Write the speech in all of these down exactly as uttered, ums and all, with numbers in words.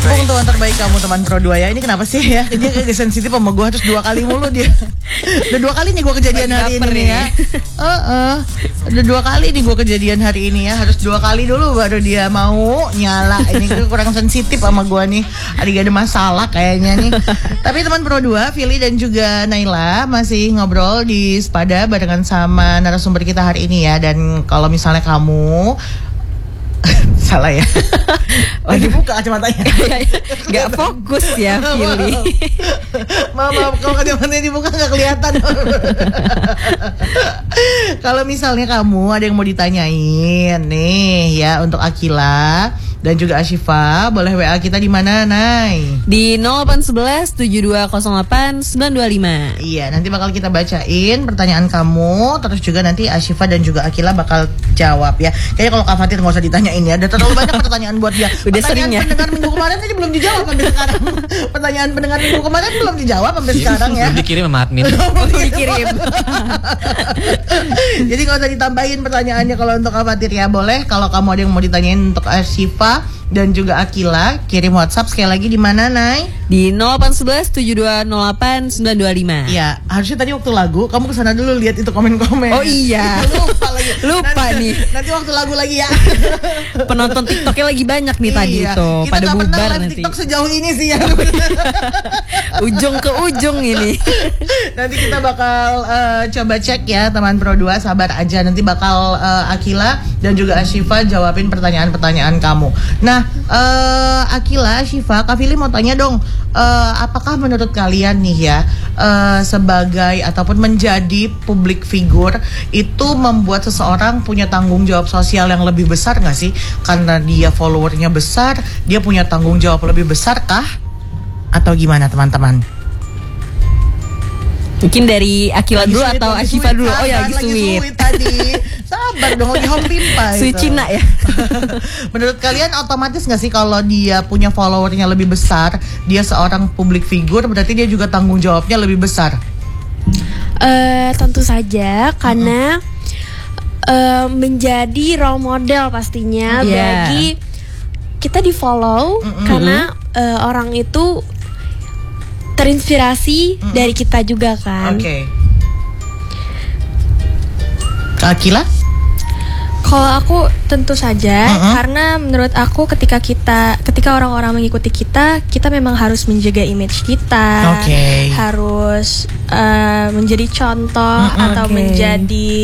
Mumpung teman terbaik kamu teman Pro dua ya. Ini kenapa sih ya? Dia kayak sensitif sama gue, terus dua kali mulu dia. Udah dua kali nih gue kejadian hari ini nih ya. Uh, uh, udah dua kali nih gue kejadian hari ini ya. Harus dua kali dulu baru dia mau nyala. Ini kurang sensitif sama gue nih. Ada gak ada masalah kayaknya nih. Tapi teman Pro dua, Fili dan juga Naila masih ngobrol di Spada barengan sama narasumber kita hari ini ya. Dan kalau misalnya kamu salah ya. Lagi buka kacamatanya. Gak fokus ya Fili. Maaf, maaf kalau kacamatanya dibuka gak kelihatan. Kalau misalnya kamu ada yang mau ditanyain nih ya untuk Akila dan juga Ashifa, boleh W A kita di mana, Nay? Di nol delapan satu satu tujuh dua nol delapan sembilan dua lima. Iya, nanti bakal kita bacain pertanyaan kamu. Terus juga nanti Ashifa dan juga Akila bakal jawab ya. Kayaknya kalau Kak Fatir gak usah ditanyain ya. Udah terlalu banyak pertanyaan buat dia. Udah pertanyaan sering ya. Pendengar minggu kemarin tadi belum dijawab sampai sekarang. Pertanyaan pendengar minggu kemarin belum dijawab sampai sekarang ya. Belum dikirim sama admin. Belum dikirim. Jadi kalau usah ditambahin pertanyaannya kalau untuk Kak Fatir ya boleh. Kalau kamu ada yang mau ditanyain untuk Ashifa dan juga Akila, kirim WhatsApp sekali lagi di mana, Nay? Di nol delapan satu satu tujuh dua nol delapan sembilan dua lima. Iya, harusnya tadi waktu lagu kamu kesana dulu lihat itu komen-komen. Oh iya. Lupa lagi. Lupa nanti, nih. Nanti waktu lagu lagi ya. Penonton TikToknya lagi banyak nih tadi iya. tuh. Kita pada gak bubar pernah live nanti. TikTok sejauh ini sih ya. Ujung ke ujung ini. Nanti kita bakal uh, coba cek ya teman Pro dua, sabar aja. Nanti bakal uh, Akila dan juga Ashifa jawabin pertanyaan-pertanyaan kamu. Nah, uh, Akila, Ashifa, Kak Fili mau tanya dong, uh, apakah menurut kalian nih ya, uh, sebagai ataupun menjadi public figure itu membuat seseorang punya tanggung jawab sosial yang lebih besar nggak sih? Karena dia followernya besar, dia punya tanggung jawab lebih besar kah? Atau gimana teman-teman? Mungkin dari Akila dulu sweet, atau Ashifa dulu. Oh ya, lagi, lagi sweet. sweet tadi. Sabar dong, lagi home pimpa. Sweet Cina ya. Menurut kalian otomatis nggak sih kalau dia punya followernya lebih besar, dia seorang public figure, berarti dia juga tanggung jawabnya lebih besar? Uh, tentu saja, karena uh, menjadi role model pastinya yeah. bagi kita di follow, mm-hmm. karena uh, orang itu terinspirasi mm-hmm. dari kita juga kan. Oke. Okay. Akila? Kalau aku tentu saja, uh-huh. karena menurut aku ketika kita, ketika orang-orang mengikuti kita, kita memang harus menjaga image kita, okay. harus uh, menjadi contoh uh-huh. atau okay. menjadi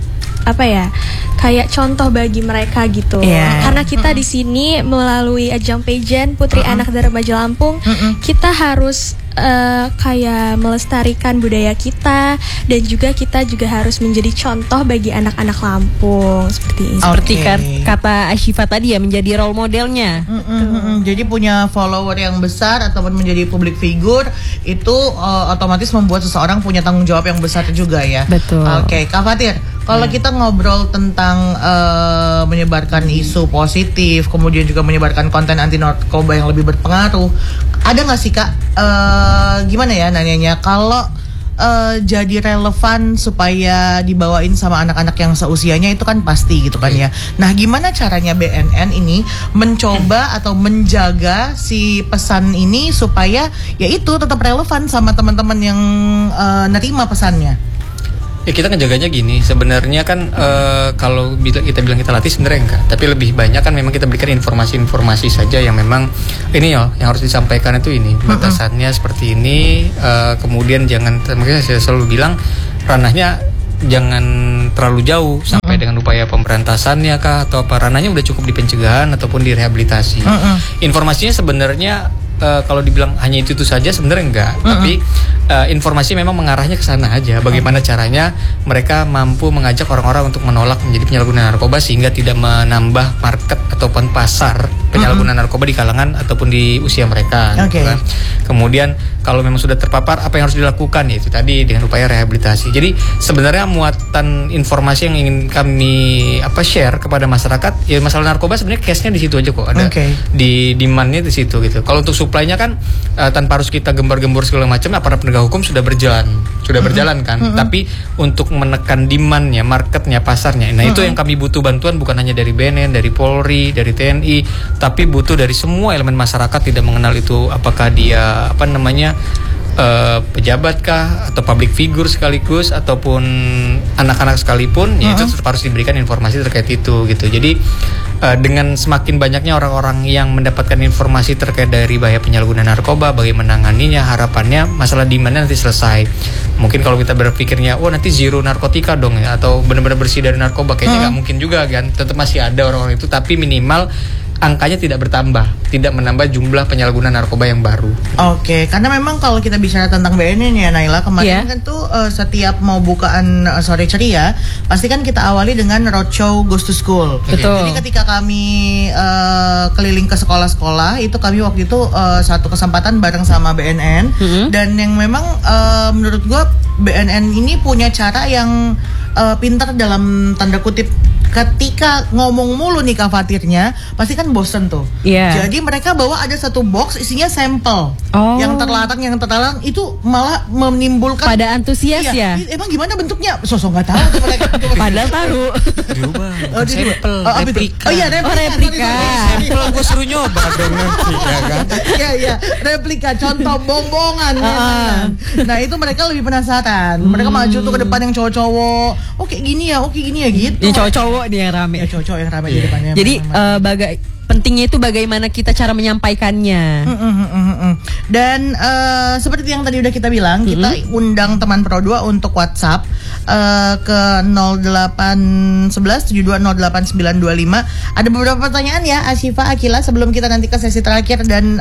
apa ya, kayak contoh bagi mereka gitu. Yeah. Karena kita uh-huh. di sini melalui ajang pageant Putri uh-huh. Anak dari Remaja Lampung, uh-huh. kita harus Uh, kayak melestarikan budaya kita, dan juga kita juga harus menjadi contoh bagi anak-anak Lampung seperti ini. Seperti okay. kata Ashifa tadi ya, menjadi role modelnya. Mm-mm. Jadi punya follower yang besar ataupun menjadi public figure itu uh, otomatis membuat seseorang punya tanggung jawab yang besar juga ya. Betul. Oke, okay. Kak Fatir, kalau hmm. kita ngobrol tentang uh, menyebarkan isu positif, kemudian juga menyebarkan konten anti narkoba yang lebih berpengaruh, ada nggak sih Kak? Uh, gimana ya nanyanya? Kalau uh, jadi relevan supaya dibawain sama anak-anak yang seusianya itu kan pasti gitu kan ya. Nah, gimana caranya B N N ini mencoba atau menjaga si pesan ini supaya ya itu tetap relevan sama teman-teman yang uh, nerima pesannya? Ya kita ngejaganya gini, sebenarnya kan uh, kalau kita bilang kita latih sebenarnya enggak, tapi lebih banyak kan memang kita berikan informasi-informasi saja yang memang ini ya yang harus disampaikan itu ini batasannya seperti ini, uh, kemudian jangan, makanya saya selalu bilang ranahnya jangan terlalu jauh sampai uh-uh. dengan upaya pemberantasannya kah atau apa, ranahnya udah cukup di pencegahan ataupun di rehabilitasi. Uh-uh. Informasinya sebenarnya uh, kalau dibilang hanya itu itu saja sebenarnya enggak, uh-uh. tapi uh, informasi memang mengarahnya ke sana aja. Bagaimana uh-uh. caranya mereka mampu mengajak orang-orang untuk menolak menjadi penyalahguna narkoba sehingga tidak menambah market ataupun pasar penyalahgunaan uh-uh. narkoba di kalangan ataupun di usia mereka. Okay. Gitu kan. Kemudian kalau memang sudah terpapar, apa yang harus dilakukan, yaitu tadi dengan upaya rehabilitasi. Jadi sebenarnya muatan informasi yang ingin kami apa share kepada masyarakat, ya masalah narkoba sebenarnya case-nya di situ aja kok, ada okay. di demand-nya di situ gitu. Kalau untuk supply-nya kan uh, tanpa harus kita gembar-gembor segala macam, aparat penegak hukum sudah berjalan, sudah berjalan kan. Mm-hmm. Tapi untuk menekan demand-nya, marketnya, pasarnya, nah mm-hmm. itu yang kami butuh bantuan bukan hanya dari B N N, dari Polri, dari T N I, tapi butuh dari semua elemen masyarakat, tidak mengenal itu apakah dia apa namanya uh, pejabat kah atau public figure sekaligus ataupun anak-anak sekalipun, uh-huh. ya itu tetap harus diberikan informasi terkait itu gitu. Jadi uh, dengan semakin banyaknya orang-orang yang mendapatkan informasi terkait dari bahaya penyalahgunaan narkoba, bagaimana menanganinya, harapannya masalah demand-nya nanti selesai. Mungkin kalau kita berpikirnya, oh nanti zero narkotika dong ya, atau benar-benar bersih dari narkoba, kayaknya nggak uh-huh. mungkin juga kan. Tetap masih ada orang-orang itu, tapi minimal angkanya tidak bertambah, tidak menambah jumlah penyalahgunaan narkoba yang baru. Oke, okay, karena memang kalau kita bicara tentang B N N ya Naila, kemarin yeah. kan tuh uh, setiap mau bukaan uh, sore ceria, pasti kan kita awali dengan roadshow Goes to School. Betul. Jadi ketika kami uh, keliling ke sekolah-sekolah, itu kami waktu itu uh, satu kesempatan bareng sama B N N, mm-hmm. dan yang memang uh, menurut gua B N N ini punya cara yang uh, pintar dalam tanda kutip. Ketika ngomong mulu nih khawatirnya, pasti kan bosen tuh. Yeah. Jadi mereka bawa ada satu box isinya sampel. Oh. Yang terlarang, yang terlarang itu malah menimbulkan pada antusias iya, ya. Emang gimana bentuknya? Sosok nggak tahu tuh mereka. Padahal tahu. Diubah. Oh, sampel, oh, replika. Oh iya, replika. Oh, replika. Sampel gue suruh nyoba dong nanti ya kan. Iya iya, replika contoh bongbongan. Uh. Nah, itu mereka lebih penasaran. Mereka hmm. maju tuh ke depan yang cowok-cowok. Oh kayak gini ya, oh kayak gini ya gitu. Yang cowok-cowok nih yang rame. Ya, cowok-cowok yang rame yeah. di depannya. Jadi uh, baga- pentingnya itu bagaimana kita cara menyampaikannya. Mm, mm, mm, mm, mm. Dan uh, seperti yang tadi udah kita bilang, mm-hmm. kita undang teman Pro dua untuk WhatsApp uh, ke nol delapan satu satu tujuh dua nol delapan sembilan dua lima. Ada beberapa pertanyaan ya Ashifa, Akila, sebelum kita nanti ke sesi terakhir dan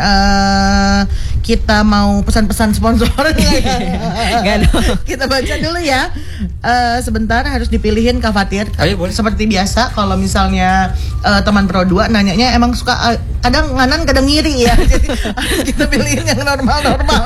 uh, kita mau pesan-pesan sponsor. Kita baca dulu ya. Uh, sebentar harus dipilihin Kak Fatir. Ayo, boleh. Seperti biasa kalau misalnya uh, teman Pro dua nanyanya emang suka uh, kadang nganan kadang ngiri ya. Jadi harus kita pilihin yang normal-normal.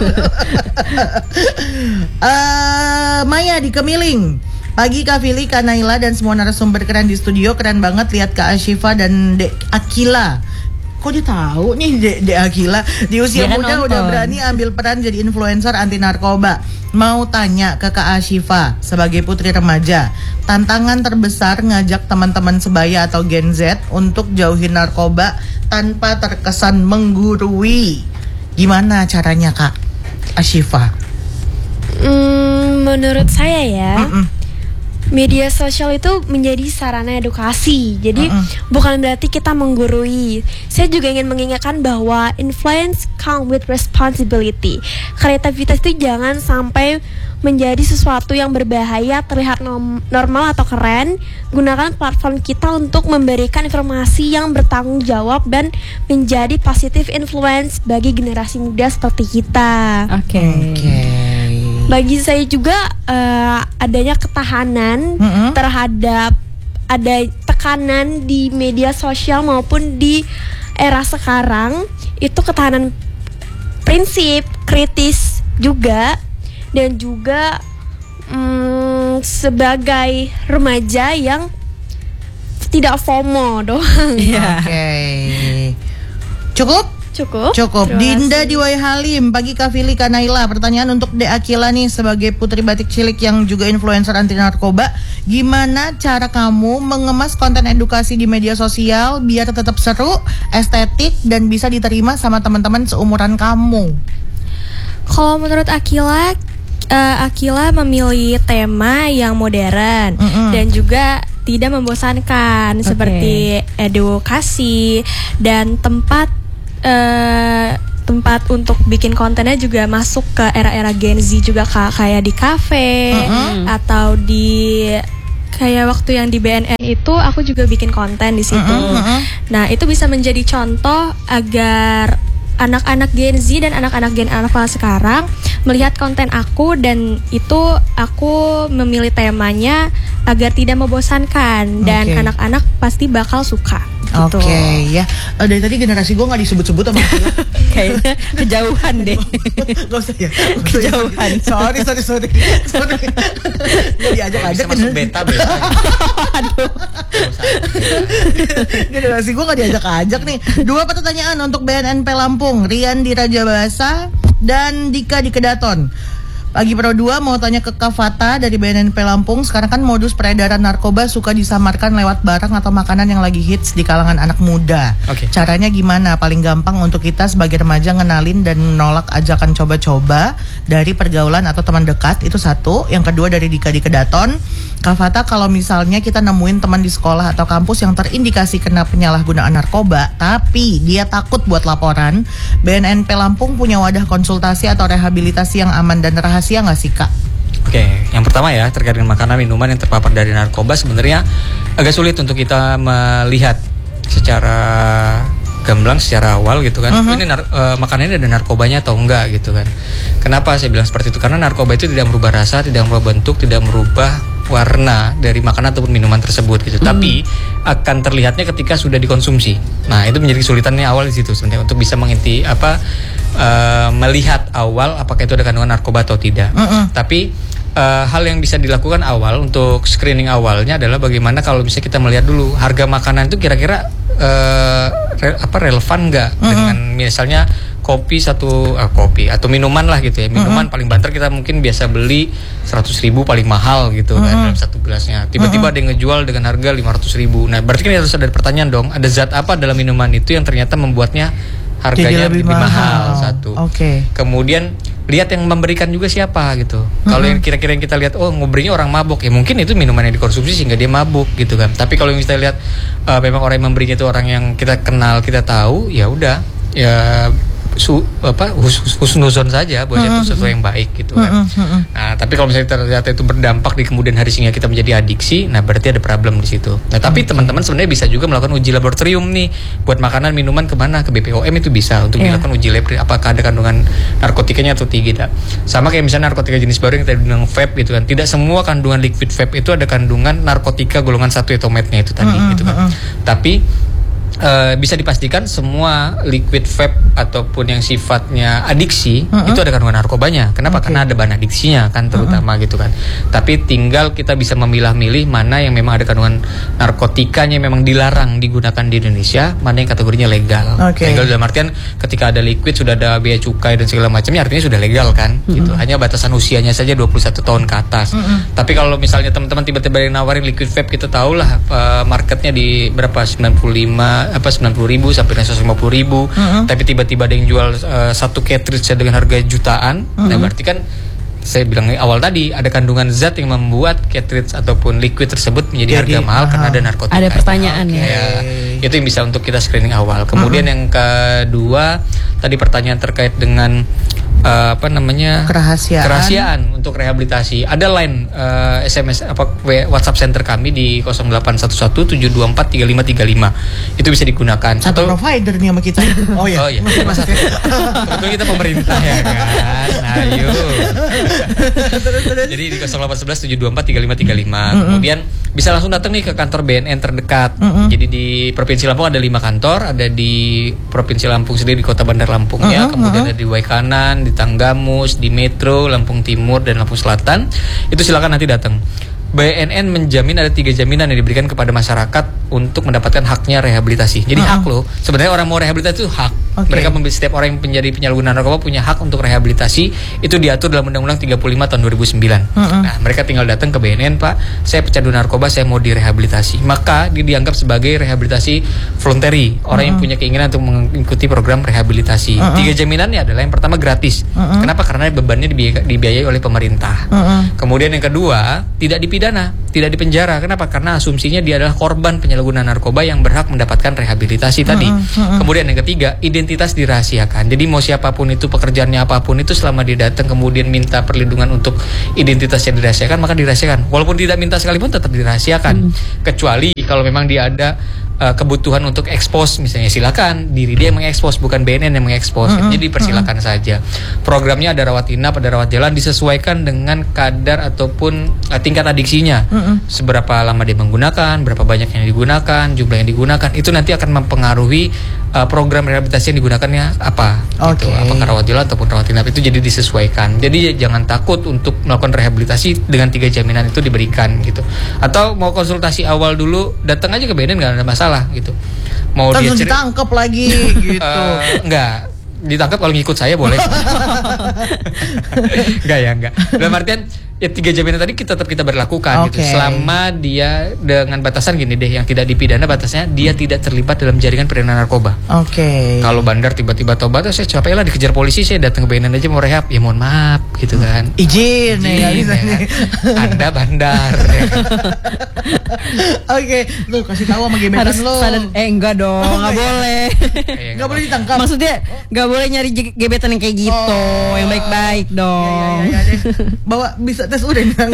uh, Maya di Kemiling. Pagi Kak Fili, Kak Naila dan semua narasumber keren di studio. Keren banget lihat Kak Ashifa dan Dek Akila. Kok dia tahu nih Dek, Dek Akila di usia dia muda kan udah berani ambil peran jadi influencer anti narkoba. Mau tanya ke Kak Ashifa sebagai putri remaja, tantangan terbesar ngajak teman-teman sebaya atau Gen Z untuk jauhin narkoba tanpa terkesan menggurui. Gimana caranya Kak Ashifa? Hmm, menurut saya ya, Mm-mm. media sosial itu menjadi sarana edukasi. Jadi uh-uh. bukan berarti kita menggurui. Saya juga ingin mengingatkan bahwa influence come with responsibility. Kreativitas itu jangan sampai menjadi sesuatu yang berbahaya, terlihat nom- normal atau keren. Gunakan platform kita untuk memberikan informasi yang bertanggung jawab dan menjadi positive influence bagi generasi muda seperti kita. Oke. Okay. Okay. Bagi saya juga uh, adanya ketahanan mm-hmm. terhadap ada tekanan di media sosial maupun di era sekarang, itu ketahanan prinsip kritis juga, dan juga um, sebagai remaja yang tidak FOMO doang. Yeah. Oke. Okay. Cukup? Cukup. Cukup. Dinda di Wai Halim, pagi Kak Fili, Kak Naila. Pertanyaan untuk Dek Akila nih sebagai putri batik cilik yang juga influencer anti narkoba. Gimana cara kamu mengemas konten edukasi di media sosial biar tetap seru, estetik dan bisa diterima sama teman-teman seumuran kamu? Kalau menurut Akila, uh, Akila memilih tema yang modern mm-hmm. dan juga tidak membosankan, okay. seperti edukasi dan tempat Uh, tempat untuk bikin kontennya juga masuk ke era-era Gen Z juga, Kak, kayak di kafe uh-huh. atau di kayak waktu yang di B N N itu aku juga bikin konten di situ. Uh-huh, uh-huh. Nah, itu bisa menjadi contoh agar anak-anak Gen Z dan anak-anak Gen Alpha sekarang melihat konten aku, dan itu aku memilih temanya agar tidak membosankan dan okay. anak-anak pasti bakal suka. Oke okay, ya. Uh, dari tadi generasi gue nggak disebut-sebut sama aku. Kayaknya kejauhan deh. Gak usah ya. Kejauhan. Sorry, sorry, sorry. Sorry. Gak diajak-ajak. Bisa masuk beta, beta. Aduh. Generasi gue gak diajak-ajak nih. Dua pertanyaan untuk B N N P Lampung. Rian di Raja Basa dan Dika di Kedaton. Pagi Pro dua mau tanya ke Kak Fata dari B N N P Lampung. Sekarang kan modus peredaran narkoba suka disamarkan lewat barang atau makanan yang lagi hits di kalangan anak muda. Oke. Caranya gimana? Paling gampang untuk kita sebagai remaja ngenalin dan menolak ajakan coba-coba dari pergaulan atau teman dekat. Itu satu. Yang kedua dari Dika di Kedaton. Kak Fata, kalau misalnya kita nemuin teman di sekolah atau kampus yang terindikasi kena penyalahgunaan narkoba, tapi dia takut buat laporan, B N N P Lampung punya wadah konsultasi atau rehabilitasi yang aman dan rahasia nggak sih, Kak? Oke, yang pertama ya terkait dengan makanan minuman yang terpapar dari narkoba, sebenarnya agak sulit untuk kita melihat secara gamblang secara awal gitu kan. Uh-huh. Ini nar- uh, makanannya ada narkobanya atau enggak gitu kan. Kenapa saya bilang seperti itu? Karena narkoba itu tidak merubah rasa, tidak merubah bentuk, tidak merubah warna dari makanan ataupun minuman tersebut gitu. Hmm. Tapi akan terlihatnya ketika sudah dikonsumsi. Nah, itu menjadi kesulitannya awal di situ sebenarnya untuk bisa menginti apa uh, melihat awal apakah itu ada kandungan narkoba atau tidak. Uh-uh. Tapi uh, hal yang bisa dilakukan awal untuk screening awalnya adalah bagaimana kalau bisa kita melihat dulu harga makanan itu kira-kira uh, re- apa relevan nggak uh-uh. dengan misalnya kopi satu uh, kopi atau minuman lah gitu ya, minuman uh-huh. paling banter kita mungkin biasa beli seratus ribu paling mahal gitu uh-huh. kan dalam satu gelasnya, tiba-tiba uh-huh. ada yang ngejual dengan harga lima ratus ribu. Nah berarti kan harus ada pertanyaan dong, ada zat apa dalam minuman itu yang ternyata membuatnya harganya lebih, lebih mahal, mahal satu. Okay. Kemudian lihat yang memberikan juga siapa gitu. Uh-huh. Kalau yang kira-kira yang kita lihat, oh ngobrinya orang mabuk, ya mungkin itu minuman yang dikonsumsi sehingga dia mabuk gitu kan. Tapi kalau yang kita lihat uh, memang orang yang memberinya itu orang yang kita kenal, kita tahu, ya udah ya su apa hus, husnuzon saja bahwa uh-huh. itu sesuatu yang baik gitu kan. Uh-huh. Uh-huh. Nah, tapi kalau misalnya ternyata itu berdampak di kemudian hari sehingga kita menjadi adiksi, nah berarti ada problem di situ. Nah, tapi okay. teman-teman sebenarnya bisa juga melakukan uji laboratorium nih buat makanan minuman kemana, ke B P O M itu bisa untuk yeah. dilakukan uji lab apakah ada kandungan narkotikanya atau tidak. Sama kayak misalnya narkotika jenis baru yang tadi bilang vape gitu kan. Tidak semua kandungan liquid vape itu ada kandungan narkotika golongan satu atau metnya itu tadi uh-huh. gitu kan. Uh-huh. Tapi Uh, bisa dipastikan semua liquid vape ataupun yang sifatnya adiksi uh-uh. itu ada kandungan narkobanya. Kenapa? Okay. Karena ada bahan adiksinya kan terutama uh-uh. gitu kan. Tapi tinggal kita bisa memilah-milih mana yang memang ada kandungan narkotikanya yang memang dilarang digunakan di Indonesia, mana yang kategorinya legal. Okay. Legal dalam artian ketika ada liquid sudah ada bea cukai dan segala macamnya, artinya sudah legal kan uh-uh. gitu. Hanya batasan usianya saja dua puluh satu tahun ke atas. Uh-uh. Tapi kalau misalnya teman-teman tiba-tiba yang nawarin liquid vape, kita tahulah uh, marketnya di berapa sembilan puluh lima apa sembilan puluh ribu sampai dengan seratus lima puluh ribu, uh-huh. tapi tiba-tiba ada yang jual uh, satu cartridge dengan harga jutaan, uh-huh. nah berarti kan saya bilang awal tadi ada kandungan zat yang membuat cartridge ataupun liquid tersebut menjadi Jadi, harga mahal uh-huh. karena ada narkotika. Ada pertanyaan okay. ya. ya. Itu yang bisa untuk kita screening awal. Kemudian uh-huh. yang kedua tadi pertanyaan terkait dengan Uh, apa namanya kerahasiaan. kerahasiaan untuk rehabilitasi. Ada line uh, S M S apa WhatsApp center kami di nol delapan satu satu tujuh dua empat tiga lima tiga lima. Itu bisa digunakan. Satu atau provider nih sama kita. Oh iya. Oh iya. Kebetulan kita pemerintah ya kan. Ayo. Jadi di nol delapan satu satu tujuh dua empat tiga lima tiga lima. Mm-hmm. Kemudian bisa langsung datang nih ke kantor B N N terdekat. Mm-hmm. Jadi di Provinsi Lampung ada lima kantor, ada di Provinsi Lampung sendiri di Kota Bandar Lampung mm-hmm. ya, kemudian ada di Waikanan, di Tanggamus, di Metro, Lampung Timur dan Lampung Selatan. Itu silakan nanti datang. B N N menjamin ada tiga jaminan yang diberikan kepada masyarakat untuk mendapatkan haknya rehabilitasi. Jadi uh-huh. hak loh. Sebenarnya orang mau rehabilitasi itu hak. Okay. Mereka setiap orang yang menjadi penyalahguna narkoba punya hak untuk rehabilitasi. Itu diatur dalam Undang-Undang tiga puluh lima tahun dua ribu sembilan. Uh-huh. Nah, mereka tinggal datang ke B N N, Pak, saya pecandu narkoba, saya mau direhabilitasi. Maka dia dianggap sebagai rehabilitasi voluntary. Orang uh-huh. yang punya keinginan untuk mengikuti program rehabilitasi. Uh-huh. Tiga jaminannya adalah yang pertama gratis. Uh-huh. Kenapa? Karena bebannya dibiayai, dibiayai oleh pemerintah. Uh-huh. Kemudian yang kedua, tidak dipidana, tidak dipenjara. Kenapa? Karena asumsinya dia adalah korban penyalahgunaan narkoba yang berhak mendapatkan rehabilitasi tadi. Uh, uh, uh. Kemudian yang ketiga, identitas dirahasiakan. Jadi mau siapapun itu, pekerjaannya apapun itu, selama dia datang kemudian minta perlindungan untuk identitasnya dirahasiakan, maka dirahasiakan. Walaupun tidak minta sekalipun tetap dirahasiakan. Uh. Kecuali kalau memang dia ada uh, kebutuhan untuk ekspos misalnya, silakan, diri dia yang mengekspos, bukan B N N yang mengekspos. Mm-hmm. Jadi persilakan mm-hmm. saja. Programnya ada rawat inap, ada rawat jalan, disesuaikan dengan kadar ataupun uh, tingkat adiksinya. Mm-hmm. Seberapa lama dia menggunakan, berapa banyak yang digunakan, jumlah yang digunakan, itu nanti akan mempengaruhi uh, program rehabilitasi yang digunakannya apa. Okay. Gitu. Apakah rawat jalan ataupun rawat inap, itu jadi disesuaikan. Jadi jangan takut untuk melakukan rehabilitasi dengan tiga jaminan itu diberikan gitu. Atau mau konsultasi awal dulu, datang aja ke B N N, nggak ada masalah gitu. Mau langsung dia ceri- ditangkap lagi gitu. Uh, enggak, ditangkap kalau ngikut saya boleh. Enggak ya, enggak. Dalam artian ya tiga jaminan tadi kita tetap kita berlakukan okay. gitu. Selama dia dengan batasan gini deh, yang tidak dipidana batasnya dia tidak terlibat dalam jaringan peredaran narkoba. Oke. Okay. Kalau bandar tiba-tiba tobat, saya capek lah dikejar polisi, saya datang ke B N N aja mau rehab, ya mohon maaf gitu kan. Izin, Izin ya, ya. Anda bandar. Oke, lu kasih tahu sama gebetan lu. Eh enggak dong, oh, enggak boleh. Enggak boleh ditangkap. Maksudnya enggak boleh nyari gebetan yang kayak gitu, oh, yang baik-baik dong. Ya, ya, ya, ya. Bawa bisa tes udah. Oke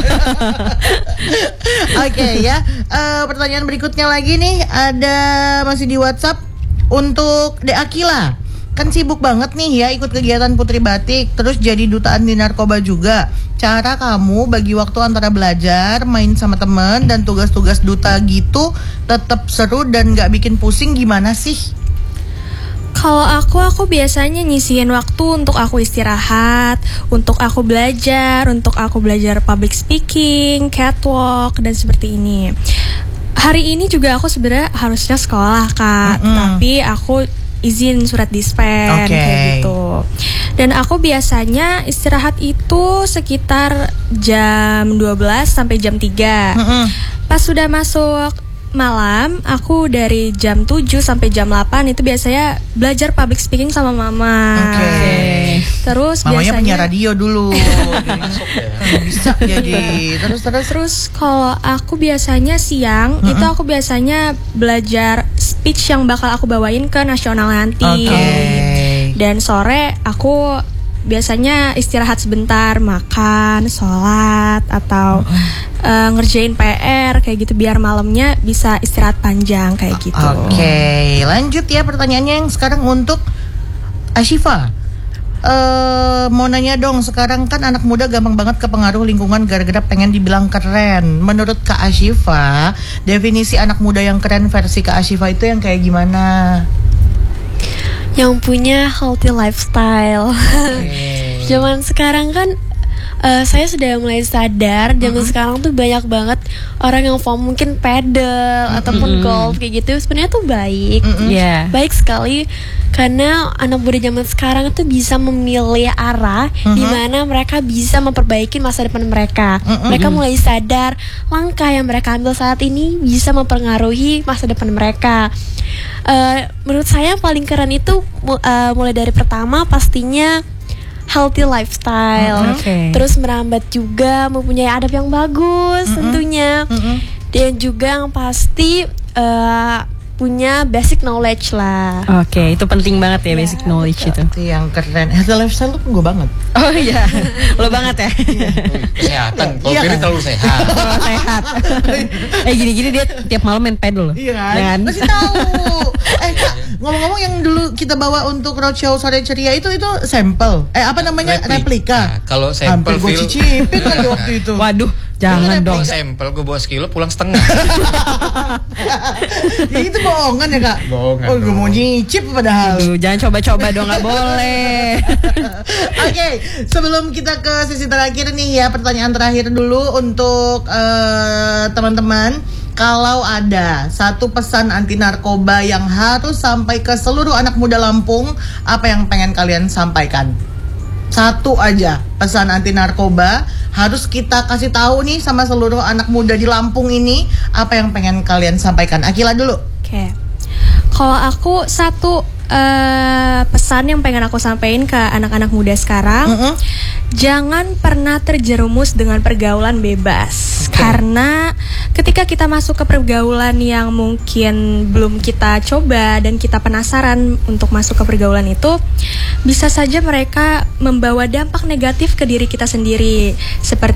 okay, ya. Uh, pertanyaan berikutnya lagi nih, ada masih di WhatsApp untuk De Akila. Kan sibuk banget nih ya ikut kegiatan Putri Batik, terus jadi duta anti narkoba juga. Cara kamu bagi waktu antara belajar, main sama temen, dan tugas-tugas duta gitu tetap seru dan gak bikin pusing gimana sih? Kalau aku, aku biasanya nyisihin waktu untuk aku istirahat, untuk aku belajar, untuk aku belajar public speaking, catwalk, dan seperti ini. Hari ini juga aku sebenarnya harusnya sekolah, Kak, mm-hmm. tapi aku izin surat dispen, okay. kayak gitu. Dan aku biasanya istirahat itu sekitar jam dua belas sampai jam tiga. Mm-hmm. Pas sudah masuk malam, aku dari jam tujuh sampai jam delapan itu biasanya belajar public speaking sama mama. Oke. Okay. Terus mamanya biasanya punya radio dulu. Bisa jadi. Terus terus terus kalau aku biasanya siang mm-hmm. itu aku biasanya belajar speech yang bakal aku bawain ke nasional nanti. Okay. Dan sore aku biasanya istirahat sebentar, makan, sholat, atau mm-hmm. uh, ngerjain P R kayak gitu biar malamnya bisa istirahat panjang kayak gitu. Oke, okay. Lanjut ya pertanyaannya yang sekarang untuk Ashifa. Uh, mau nanya dong, sekarang kan anak muda gampang banget kepengaruh lingkungan gara-gara pengen dibilang keren. Menurut Kak Ashifa, definisi anak muda yang keren versi Kak Ashifa itu yang kayak gimana? Yang punya healthy lifestyle. Okay. Zaman sekarang kan uh, saya sudah mulai sadar zaman uh-huh. sekarang tuh banyak banget orang yang form mungkin pedal uh-huh. ataupun golf kayak gitu sebenarnya tuh baik, uh-huh. yeah. baik sekali karena anak muda zaman sekarang tuh bisa memilih arah uh-huh. di mana mereka bisa memperbaiki masa depan mereka. Uh-huh. Mereka mulai sadar langkah yang mereka ambil saat ini bisa mempengaruhi masa depan mereka. Uh, menurut saya paling keren itu uh, mulai dari pertama pastinya healthy lifestyle, uh-huh. okay. terus merambat juga mempunyai adab yang bagus uh-huh. tentunya, uh-huh. dan juga yang pasti uh, punya basic knowledge lah. Oke, okay, itu penting banget ya, ya basic knowledge itu. Itu yang keren. Healthy lifestyle tuh gue banget. Oh iya, lo banget ya. Kesehatan, kalau iya, Ferry kan? terlalu sehat. Oh, sehat. Eh gini-gini dia tiap malam main pedal loh. Iya kan? Masih tahu. Eh Kak, ngomong-ngomong yang dulu kita bawa untuk roadshow sore ceria itu itu sampel. Eh apa namanya? Replika. Replika. Nah, kalau sampel gue cicipin kan waktu itu. Waduh, jangan dong. Sampel gue bawa sekilo pulang setengah. Ya, itu bohongan ya Kak? Bohongan. Oh gue mau nyicip padahal. Aduh, jangan coba-coba dong, nggak boleh. Oke, okay, sebelum kita ke sesi terakhir nih ya, pertanyaan terakhir dulu untuk uh, teman-teman. Kalau ada satu pesan anti narkoba yang harus sampai ke seluruh anak muda Lampung, apa yang pengen kalian sampaikan? Satu aja pesan anti narkoba harus kita kasih tahu nih sama seluruh anak muda di Lampung ini, apa yang pengen kalian sampaikan? Akila dulu. Oke. Okay. Kalau aku satu uh, pesan yang pengen aku sampaikan ke anak-anak muda sekarang, uh-uh. jangan pernah terjerumus dengan pergaulan bebas. Okay. Karena ketika kita masuk ke pergaulan yang mungkin belum kita coba dan kita penasaran untuk masuk ke pergaulan itu, bisa saja mereka membawa dampak negatif ke diri kita sendiri,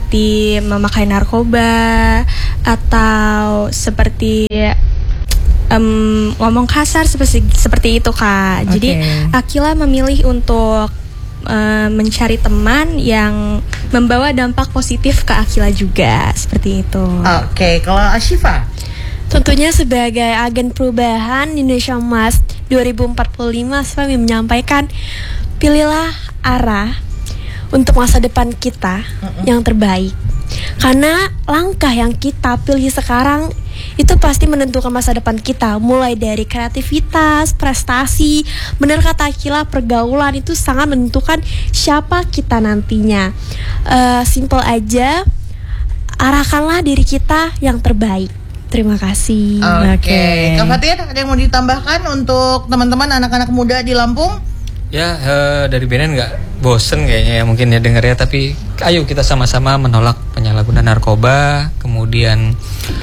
seperti memakai narkoba atau seperti em, ngomong kasar seperti seperti itu Kak. Jadi Oke. Akila memilih untuk eh, mencari teman yang membawa dampak positif ke Akila juga seperti itu. Oke, kalau Ashifa? Tentunya sebagai agen perubahan Indonesia Emas dua ribu empat puluh lima, kami menyampaikan pilihlah arah untuk masa depan kita yang terbaik. Karena langkah yang kita pilih sekarang itu pasti menentukan masa depan kita, mulai dari kreativitas, prestasi. Benar kata Akila, pergaulan itu sangat menentukan siapa kita nantinya. Uh, simple aja, arahkanlah diri kita yang terbaik. Terima kasih. Oke. Oke. Kak Fatir, ada yang mau ditambahkan untuk teman-teman anak-anak muda di Lampung? Ya eh, dari B N N nggak bosen kayaknya ya mungkin ya dengarnya, tapi ayo kita sama-sama menolak penyalahgunaan narkoba, kemudian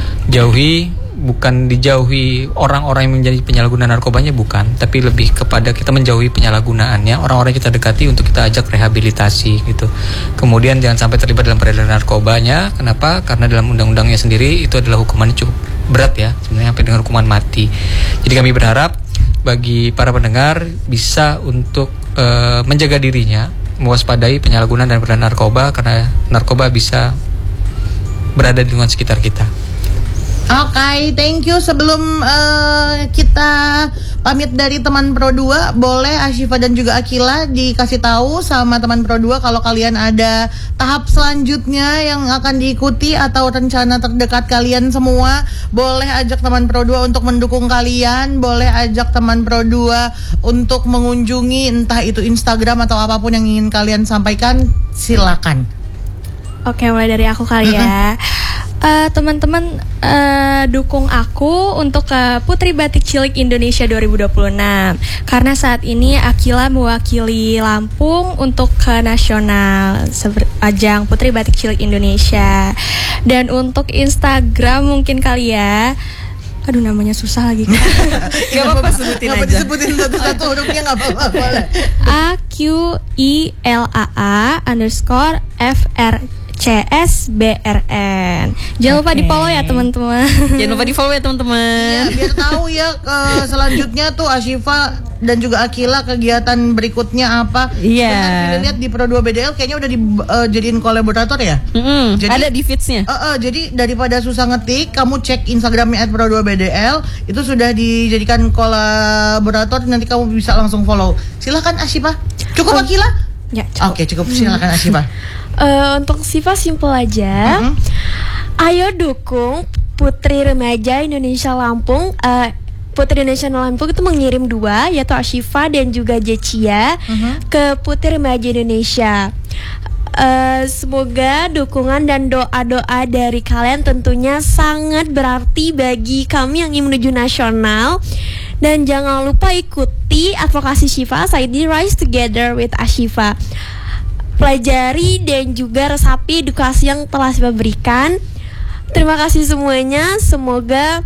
jauhi, bukan dijauhi orang-orang yang menjadi penyalahguna narkobanya, bukan, tapi lebih kepada kita menjauhi penyalahgunaannya, orang-orang yang kita dekati untuk kita ajak rehabilitasi gitu. Kemudian jangan sampai terlibat dalam peredaran narkobanya. Kenapa? Karena dalam undang-undangnya sendiri itu adalah hukumannya cukup berat ya, sebenarnya sampai dengan hukuman mati. Jadi kami berharap bagi para pendengar bisa untuk uh, menjaga dirinya, mewaspadai penyalahgunaan dan peredaran narkoba, karena narkoba bisa berada di lingkungan sekitar kita. Oke, okay, thank you. Sebelum uh, kita pamit dari teman Pro dua, boleh Ashifa dan juga Akila dikasih tahu sama teman Pro dua kalau kalian ada tahap selanjutnya yang akan diikuti atau rencana terdekat kalian semua. Boleh ajak teman Pro dua untuk mendukung kalian, boleh ajak teman Pro dua untuk mengunjungi entah itu Instagram atau apapun yang ingin kalian sampaikan, silakan. Oke, mulai dari aku kali ya. Uh, teman-teman uh, dukung aku untuk ke Putri Batik Cilik Indonesia dua ribu dua puluh enam, karena saat ini Akila mewakili Lampung untuk ke nasional seber- ajang Putri Batik Cilik Indonesia. Dan untuk Instagram mungkin kali ya, aduh namanya susah lagi. Gak apa-apa, sebutin Gak apa aja. disebutin satu-satu hurufnya, gak apa-apa, boleh. A Q I L A A underscore F R C S B R N. Jangan lupa Oke. di follow ya teman-teman. Jangan lupa di follow ya teman-teman. Iya, biar tahu ya ke selanjutnya tuh Ashifa dan juga Akila kegiatan berikutnya apa. Iya. Benar, kita lihat di Pro dua B D L kayaknya udah dijadiin kolaborator ya. Mm-mm, Jadi- ada di feeds-nya. Uh, uh, jadi daripada susah ngetik, kamu cek Instagramnya at Pro dua B D L, itu sudah dijadikan kolaborator, nanti kamu bisa langsung follow. Silahkan Ashifa. Cukup Akila? Ya, cukup. Oke, cukup. Silakan Ashifa. Eh, untuk Siva simple aja. Mm-hmm. Ayo dukung Putri Remaja Indonesia Lampung. Eh, Putri Indonesia Lampung itu mengirim dua, yaitu Ashifa dan juga Jecia Mhm. ke Putri Remaja Indonesia. Eh, semoga dukungan dan doa-doa dari kalian tentunya sangat berarti bagi kami yang ingin menuju nasional. Dan jangan lupa ikuti advokasi Shiva saat ini Rise Together with Ashifa. Pelajari dan juga resapi edukasi yang telah Shiva berikan. Terima kasih semuanya. Semoga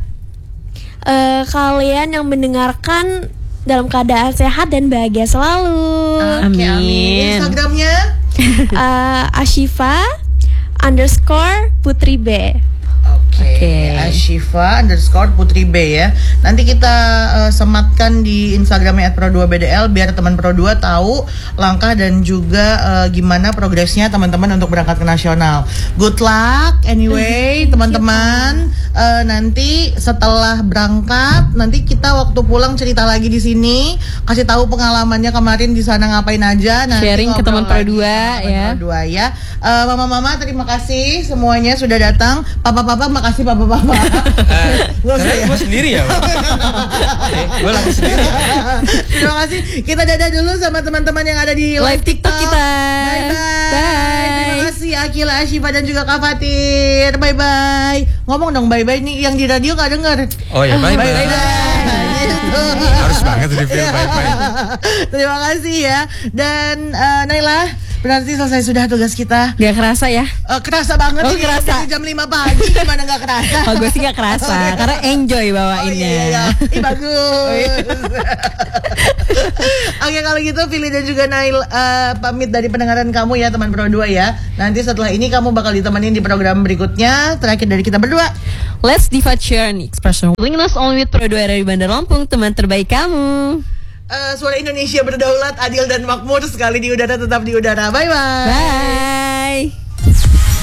uh, kalian yang mendengarkan dalam keadaan sehat dan bahagia selalu. Oke, Amin. Instagramnya? Uh, Ashifa underscore Putri B. Oke, Oke. Ashifa underscore Putri B ya. Nanti kita uh, sematkan di Instagramnya at Pro dua B D L biar teman Pro dua tahu langkah dan juga uh, gimana progresnya teman-teman untuk berangkat ke nasional. Good luck anyway teman-teman. Uh, nanti setelah berangkat, nanti kita waktu pulang cerita lagi di sini, kasih tahu pengalamannya kemarin di sana ngapain aja. Nanti Sharing ke ngobrol teman Pro lagi dua, sama teman ya. Pro dua ya. Uh, mama-mama terima kasih semuanya sudah datang. Papa-papa makasih papa-papa. Gak usah ya. Gue sendiri ya. Gue lagi sendiri. Terima kasih. Kita dadah dulu sama teman-teman yang ada di live, Live TikTok kita. Bye bye. Bye. Terima kasih Akila, Ashifa dan juga Kak Fatir. Bye bye. Ngomong dong bye bye nih, yang di radio nggak denger. Oh ya, bye bye. Bye bye. Gitu. Harus banget di film bye bye. Terima kasih ya. Dan uh, Naila, berarti selesai sudah tugas kita. Gak kerasa ya? Uh, kerasa banget Oh, ini kerasa. dari jam lima pagi, gimana nggak kerasa? Oh, gue sih gak kerasa karena enjoy Oh bawainnya. iya, iya. Ih, bagus. Oke, kalau gitu Fili dan juga Nail uh, pamit dari pendengaran kamu ya teman Pro dua ya. Nanti setelah ini kamu bakal ditemenin di program berikutnya. Terakhir dari kita berdua. Let's divide, share, and expression. Link us only with Pro dua dari Bandar Lampung, teman terbaik kamu. Uh, suara Indonesia berdaulat, adil dan makmur. Sekali di udara tetap di udara. Bye bye. Bye.